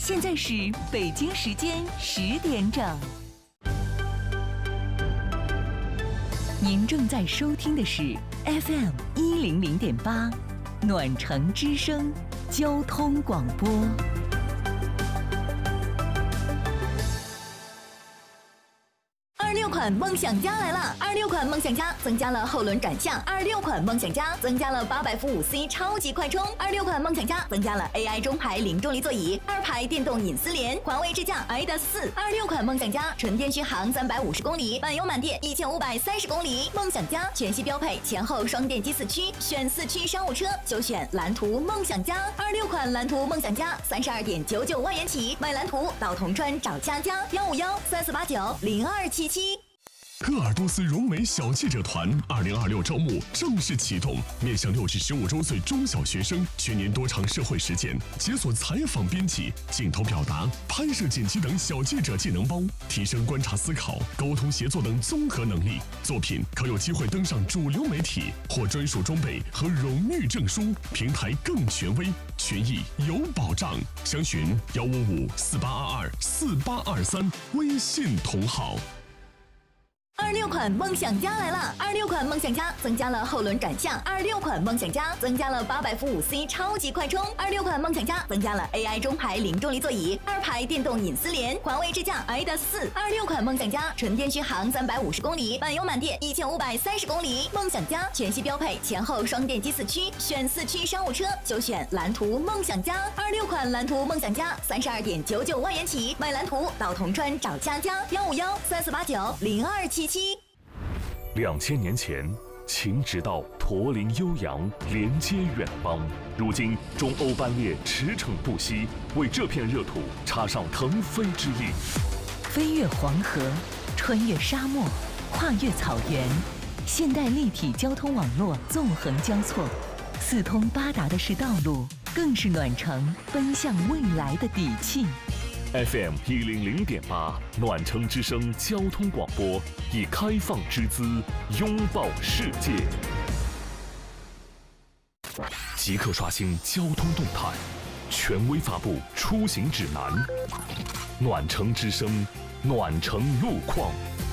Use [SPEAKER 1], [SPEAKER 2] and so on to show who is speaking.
[SPEAKER 1] 现在是北京时间10点整。您正在收听的是 FM 100.8暖城之声交通广播。26款梦想家来了！26款梦想家增加了后轮转向，26款梦想家增加了800伏5C 超级快充，26款梦想家增加了 AI 中排零重力座椅，2排电动隐私联，环卫智驾 i-4，26款梦想家纯电续航350公里，满油满电1530公里。梦想家全系标配前后双电机4驱，选4驱商务车就选蓝图梦想家，26款蓝图梦想家32.99万元起，买蓝图到铜川找佳佳15134890277。
[SPEAKER 2] 鄂尔多斯融美小记者团2026招募正式启动，面向6至15周岁中小学生，全年多场社会实践，解锁采访编辑、镜头表达、拍摄剪辑等小记者技能包，提升观察思考、沟通协作等综合能力。作品可有机会登上主流媒体，获专属装备和荣誉证书，平台更权威，权益有保障。详询15548224823微信同号。
[SPEAKER 1] 26款梦想家来了！26款梦想家增加了后轮转向，26款梦想家增加了800伏5C 超级快充，26款梦想家增加了 AI 中排零重力座椅，2排电动隐私联，环卫智驾 i-4，26款梦想家纯电续航350公里，满油满电1530公里。梦想家全系标配前后双电机4驱，选4驱商务车就选蓝图梦想家，26款蓝图梦想家32.99万元起，买蓝图到铜川找佳佳15134890277。
[SPEAKER 3] 2000年前，秦直道驼铃悠扬，连接远方。如今，中欧班列驰骋不息，为这片热土插上腾飞之翼。
[SPEAKER 1] 飞越黄河，穿越沙漠，跨越草原，现代立体交通网络纵横交错，四通八达的是道路，更是暖城奔向未来的底气。
[SPEAKER 3] FM 100.8暖城之声交通广播，以开放之姿拥抱世界。即刻刷新交通动态，权威发布出行指南。暖城之声，暖城路况。